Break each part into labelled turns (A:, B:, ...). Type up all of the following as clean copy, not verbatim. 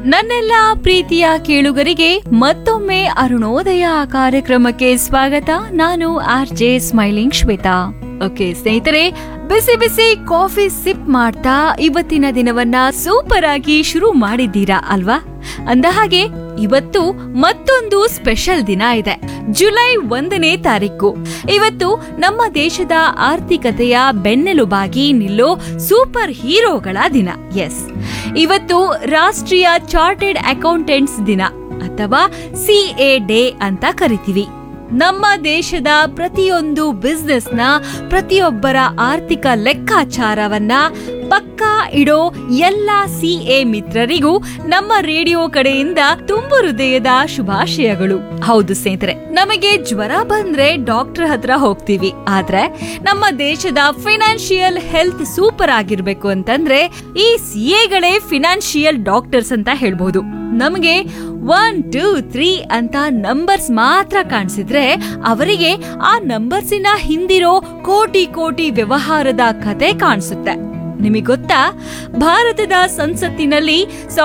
A: ನನ್ನೆಲ್ಲ ಪ್ರೀತಿಯ ಕೇಳುಗರಿಗೆ ಮತ್ತೊಮ್ಮೆ ಅರುಣೋದಯ ಕಾರ್ಯಕ್ರಮಕ್ಕೆ ಸ್ವಾಗತ. ನಾನು RJ ಸ್ಮೈಲಿಂಗ್ ಶ್ವೇತಾ. ಓಕೆ ಸ್ನೇಹಿತರೆ, ಬಿಸಿ ಬಿಸಿ ಕಾಫಿ ಸಿಪ್ ಮಾಡ್ತಾ ಇವತ್ತಿನ ದಿನವನ್ನ ಸೂಪರ್ ಆಗಿ ಶುರು ಮಾಡಿದ್ದೀರಾ ಅಲ್ವಾ? ಅಂದ ಹಾಗೆ ಇವತ್ತು ಮತ್ತೊಂದು ಸ್ಪೆಷಲ್ ದಿನ ಇದೆ. ಜುಲೈ 1ನೇ ತಾರೀಕು. ಇವತ್ತು ನಮ್ಮ ದೇಶದ ಆರ್ಥಿಕತೆಯ ಬೆನ್ನೆಲುಬಾಗಿ ನಿಲ್ಲೋ ಸೂಪರ್ ಹೀರೋಗಳ ದಿನ. ಎಸ್, ಇವತ್ತು ರಾಷ್ಟ್ರೀಯ ಚಾರ್ಟೆಡ್ ಅಕೌಂಟೆಂಟ್ಸ್ ದಿನ ಅಥವಾ CA ಡೇ ಅಂತ ಕರಿತೀವಿ. ನಮ್ಮ ದೇಶದ ಪ್ರತಿಯೊಂದು ಬಿಸ್ನೆಸ್ನ ಪ್ರತಿಯೊಬ್ಬರ ಆರ್ಥಿಕ ಲೆಕ್ಕಾಚಾರವನ್ನ ಪಕ್ಕಾ ಇಡೋ ಎಲ್ಲ CA ಮಿತ್ರರಿಗೂ ನಮ್ಮ ರೇಡಿಯೋ ಕಡೆಯಿಂದ ತುಂಬು ಹೃದಯದ ಶುಭಾಶಯಗಳು. ಹೌದು ಸ್ನೇಹಿತರೆ, ನಮಗೆ ಜ್ವರ ಬಂದ್ರೆ ಡಾಕ್ಟರ್ ಹತ್ರ ಹೋಗ್ತೀವಿ, ಆದ್ರೆ ನಮ್ಮ ದೇಶದ ಫೈನಾನ್ಷಿಯಲ್ ಹೆಲ್ತ್ ಸೂಪರ್ ಆಗಿರ್ಬೇಕು ಅಂತಂದ್ರೆ ಈ CAಗಳೇ ಫಿನಾನ್ಷಿಯಲ್ ಡಾಕ್ಟರ್ಸ್ ಅಂತ ಹೇಳ್ಬಹುದು. ನಮಗೆ 1, 2, 3 ಅಂತ ನಂಬರ್ಸ್ ಮಾತ್ರ ಕಾಣಿಸಿದ್ರೆ ಅವರಿಗೆ ಆ ನಂಬರ್ಸಿನ ಹಿಂದಿರೋ ಕೋಟಿ ಕೋಟಿ ವ್ಯವಹಾರದ ಕತೆ ಕಾಣಿಸುತ್ತೆ. ನಿಮಗೆ ಗೊತ್ತಾ, ಭಾರತದ ಸಂಸತ್ತಿನಲ್ಲಿ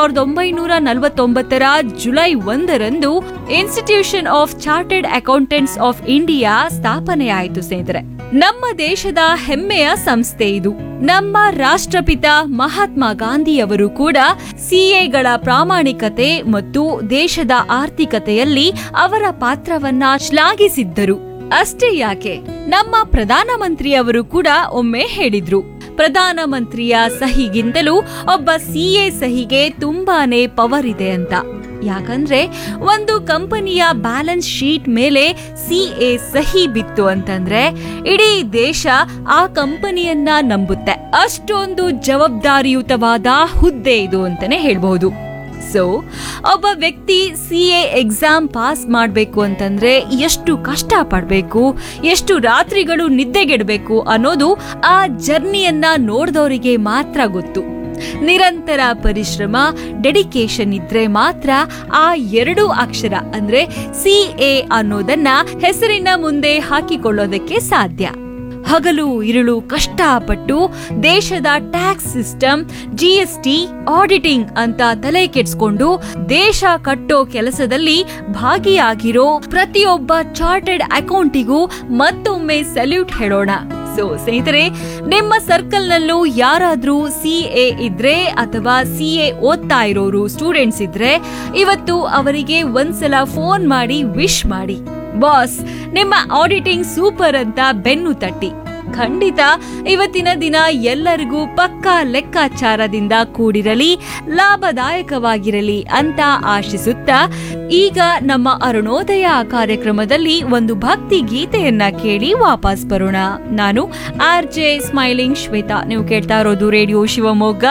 A: 1949ರ July 1ರಂದು institution of chartered accountants of India ಸ್ಥಾಪನೆಯಾಯಿತು ಸ್ನೇಹಿತರೆ. ನಮ್ಮ ದೇಶದ ಹೆಮ್ಮೆಯ ಸಂಸ್ಥೆ ಇದು. ನಮ್ಮ ರಾಷ್ಟ್ರಪಿತ ಮಹಾತ್ಮ ಗಾಂಧಿಯವರು ಕೂಡ CAಗಳ ಪ್ರಾಮಾಣಿಕತೆ ಮತ್ತು ದೇಶದ ಆರ್ಥಿಕತೆಯಲ್ಲಿ ಅವರ ಪಾತ್ರವನ್ನ ಶ್ಲಾಘಿಸಿದ್ದರು. ಅಷ್ಟೇ ಯಾಕೆ, ನಮ್ಮ ಪ್ರಧಾನಮಂತ್ರಿಯವರು ಕೂಡ ಒಮ್ಮೆ ಹೇಳಿದ್ರು, ಪ್ರಧಾನಮಂತ್ರಿಯ ಸಹಿಗಿಂತಲೂ ಒಬ್ಬ CA ಸಹಿಗೆ ತುಂಬಾನೇ ಪವರ್ ಇದೆ ಅಂತ. ಯಾಕಂದ್ರೆ ಒಂದು ಕಂಪನಿಯ ಬ್ಯಾಲೆನ್ಸ್ ಶೀಟ್ ಮೇಲೆ CA ಸಹಿ ಬಿತ್ತು ಅಂತಂದ್ರೆ ಇಡೀ ದೇಶ ಆ ಕಂಪನಿಯನ್ನ ನಂಬುತ್ತೆ. ಅಷ್ಟೊಂದು ಜವಾಬ್ದಾರಿಯುತವಾದ ಹುದ್ದೆ ಇದು ಅಂತಾನೆ ಹೇಳ್ಬಹುದು. ಸೊ ಒಬ್ಬ ವ್ಯಕ್ತಿ CA ಎಕ್ಸಾಮ್ ಪಾಸ್ ಮಾಡ್ಬೇಕು ಅಂತಂದ್ರೆ ಎಷ್ಟು ಕಷ್ಟ ಪಡ್ಬೇಕು, ಎಷ್ಟು ರಾತ್ರಿಗಳು ನಿದ್ದೆಗೆಡಬೇಕು ಅನ್ನೋದು ಆ ಜರ್ನಿಯನ್ನ ನೋಡಿದವರಿಗೆ ಮಾತ್ರ ಗೊತ್ತು. ನಿರಂತರ ಪರಿಶ್ರಮ, ಡೆಡಿಕೇಶನ್ ಇದ್ರೆ ಮಾತ್ರ ಆ 2 ಅಕ್ಷರ ಅಂದ್ರೆ CA ಅನ್ನೋದನ್ನ ಹೆಸರಿನ ಮುಂದೆ ಹಾಕಿಕೊಳ್ಳೋದಕ್ಕೆ ಸಾಧ್ಯ. ಹಗಲು ಇರುಳು ಕಷ್ಟಪಟ್ಟು ದೇಶದ ಟ್ಯಾಕ್ಸ್ ಸಿಸ್ಟಮ್, GST, ಆಡಿಟಿಂಗ್ ಅಂತ ತಲೆ ಕೆಡಿಸ್ಕೊಂಡು ದೇಶ ಕಟ್ಟೋ ಕೆಲಸದಲ್ಲಿ ಭಾಗಿಯಾಗಿರೋ ಪ್ರತಿಯೊಬ್ಬ ಚಾರ್ಟೆಡ್ ಅಕೌಂಟಿಗೂ ಮತ್ತೊಮ್ಮೆ ಸಲ್ಯೂಟ್ ಹೇಳೋಣ. ಸೊ ಸ್ನೇಹಿತರೆ, ನಿಮ್ಮ ಸರ್ಕಲ್ನಲ್ಲೂ ಯಾರಾದ್ರೂ CA ಇದ್ರೆ ಅಥವಾ CA ಓದ್ತಾ ಇರೋರು ಸ್ಟೂಡೆಂಟ್ಸ್ ಇದ್ರೆ ಇವತ್ತು ಅವರಿಗೆ ಒಂದ್ಸಲ ಫೋನ್ ಮಾಡಿ ವಿಶ್ ಮಾಡಿ. ಬಾಸ್, ನಿಮ್ಮ ಆಡಿಟಿಂಗ್ ಸೂಪರ್ ಅಂತ ಬೆನ್ನು ತಟ್ಟಿ. ಖಂಡಿತ ಇವತ್ತಿನ ದಿನ ಎಲ್ಲರಿಗೂ ಪಕ್ಕಾ ಲೆಕ್ಕಾಚಾರದಿಂದ ಕೂಡಿರಲಿ, ಲಾಭದಾಯಕವಾಗಿರಲಿ ಅಂತ ಆಶಿಸುತ್ತಾ ಈಗ ನಮ್ಮ ಅರುಣೋದಯ ಕಾರ್ಯಕ್ರಮದಲ್ಲಿ ಒಂದು ಭಕ್ತಿ ಗೀತೆಯನ್ನ ಕೇಳಿ ವಾಪಸ್ ಬರೋಣ. ನಾನು RJ ಸ್ಮೈಲಿಂಗ್ ಶ್ವೇತಾ. ನೀವು ಕೇಳ್ತಾ ಇರೋದು ರೇಡಿಯೋ ಶಿವಮೊಗ್ಗ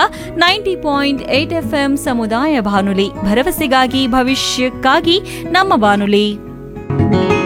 A: 90.8 FM ಸಮುದಾಯ ಬಾನುಲಿ, ಭರವಸೆಗಾಗಿ ಭವಿಷ್ಯಕ್ಕಾಗಿ ನಮ್ಮ ಬಾನುಲಿ.